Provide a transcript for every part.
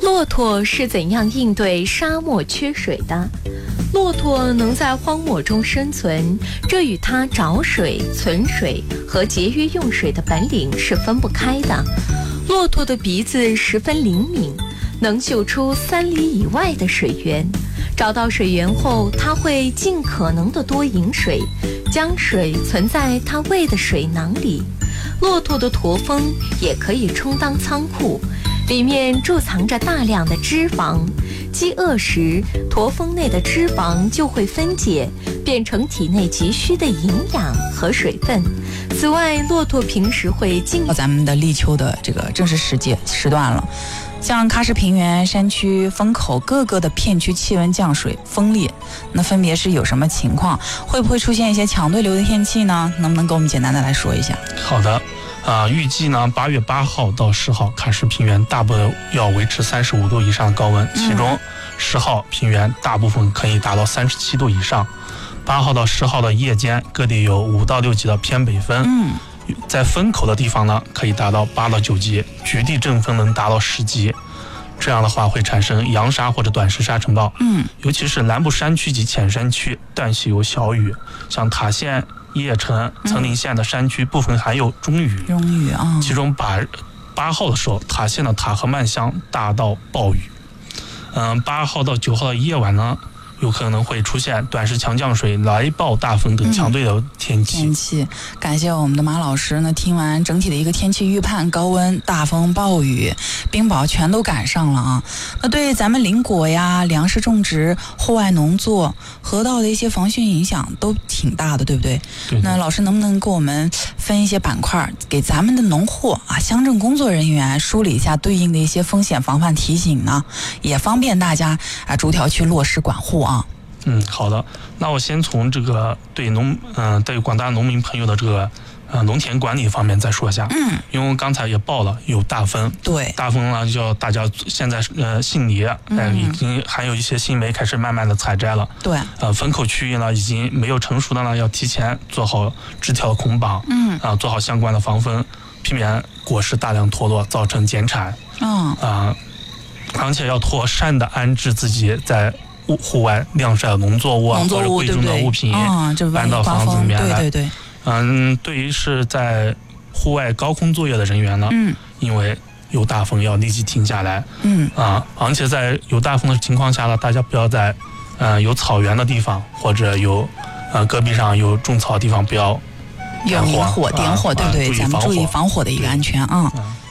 骆驼是怎样应对沙漠缺水的？骆驼能在荒漠中生存，这与它找水、存水和节约用水的本领是分不开的。骆驼的鼻子十分灵敏，能嗅出3里以外的水源。找到水源后，它会尽可能的多饮水，将水存在它胃的水囊里。骆驼的驼峰也可以充当仓库，里面贮藏着大量的脂肪。饥饿时，驼峰内的脂肪就会分解，变成体内急需的营养和水分。此外，骆驼平时会到咱们的立秋的这个正式时段了。像喀什平原山区风口各个的片区气温降水风烈，那分别是有什么情况？会不会出现一些强对流的天气呢？能不能给我们简单的来说一下？ 好的，预计呢8月8号到10号，喀什平原大部分要维持35度以上的高温，其中10号平原大部分可以达到37度以上。8号到10号的夜间，各地有5到6级的偏北风。在风口的地方呢，可以达到8到9级，局地阵风能达到10级。这样的话会产生扬沙或者短时沙尘暴。尤其是南部山区及浅山区，断续有小雨，像塔县、叶城、层林县的山区部分还有中雨。其中8号的时候，塔县的塔和曼乡大到暴雨。8号到9号的夜晚呢，有可能会出现短时强降水、来暴大风等强对流天气。 感谢我们的马老师呢，听完整体的一个天气预判，高温、大风、暴雨、冰雹全都赶上了啊。那对咱们林果呀、粮食种植、户外农作、河道的一些防汛影响都挺大的，对不对？那老师能不能给我们分一些板块，给咱们的农户啊、乡镇工作人员梳理一下对应的一些风险防范提醒呢？也方便大家啊逐条去落实管护啊。 好的，那我先从这个对广大农民朋友的这个农田管理方面再说一下。因为刚才也报了有大风， 对， 大风呢就要大家现在杏梨已经还有一些新梅开始慢慢的采摘了。 对， 风口区域呢已经没有成熟的呢，要提前做好枝条孔绑，做好相关的防风，避免果实大量脱落造成减产。而且要妥善的安置自己在户外晾晒的农作物或者贵重的物品，搬到房子里面来。对于是在户外高空作业的人员呢，因为有大风要立即停下来。而且在有大风的情况下呢，大家不要在有草原的地方或者有戈壁上有种草的地方不要点火， 对不对？咱们注意防火的一个安全啊。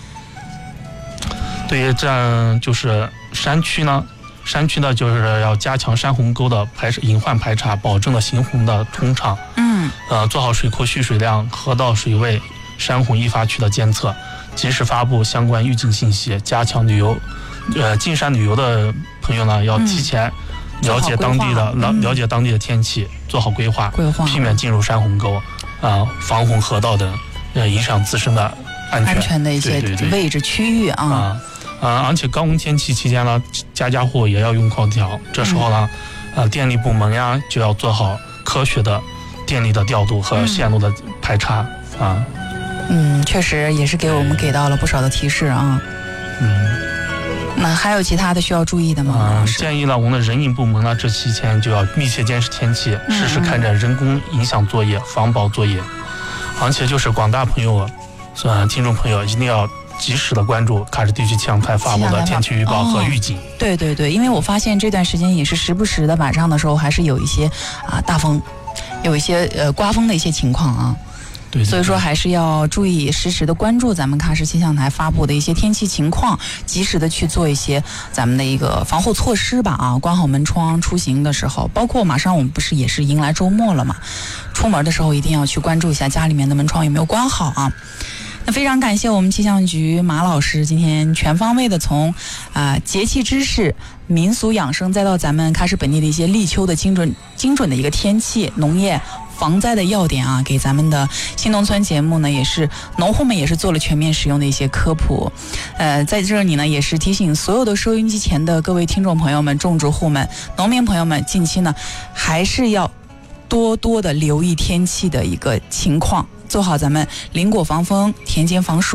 对于这样就是山区呢就是要加强山洪沟的隐患排查，保证了行洪的通畅。做好水库蓄水量、河道水位、山洪易发区的监测，及时发布相关预警信息，加强旅游。进山旅游的朋友呢，要提前了解当地的天气，做好规划，避免进入山洪沟、防洪河道等影响自身的安全的一些位置区域啊。 而且高温天气期间呢，家户也要用空调。这时候呢，电力部门呀就要做好科学的电力的调度和线路的排查啊。 确实也是给我们给到了不少的提示啊。那还有其他的需要注意的吗？ 建议呢，我们的人营部门呢，这期间就要密切监视天气，实时开展人工影响作业、防雹作业。而且就是广大朋友、听众朋友一定要及时的关注喀什地区气象台发布的天气预报和预警。对， 因为我发现这段时间也是时不时的晚上的时候还是有一些大风，有一些刮风的一些情况啊。所以说还是要注意实时的关注咱们喀什气象台发布的一些天气情况，及时的去做一些咱们的一个防护措施吧啊，关好门窗，出行的时候，包括马上我们不是也是迎来周末了嘛，出门的时候一定要去关注一下家里面的门窗有没有关好啊。那非常感谢我们气象局马老师今天全方位的从节气知识、民俗养生，再到咱们喀什本地的一些立秋的精准的一个天气、农业防灾的要点啊，给咱们的新农村节目呢，也是农户们也是做了全面使用的一些科普。在这里呢，也是提醒所有的收音机前的各位听众朋友们、种植户们、农民朋友们，近期呢还是要多多的留意天气的一个情况，做好咱们林果防风、田间防暑。